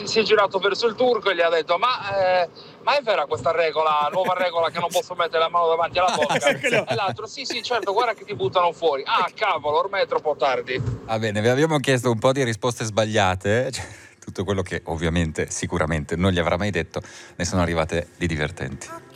si è girato verso il turco e gli ha detto ma è vera questa regola, nuova regola che non posso mettere la mano davanti alla bocca? E l'altro sì certo, guarda che ti buttano fuori. Ah cavolo, ormai è troppo tardi. Va bene, vi abbiamo chiesto un po' di risposte sbagliate, cioè, tutto quello che ovviamente sicuramente non gli avrà mai detto, ne sono arrivate di divertenti.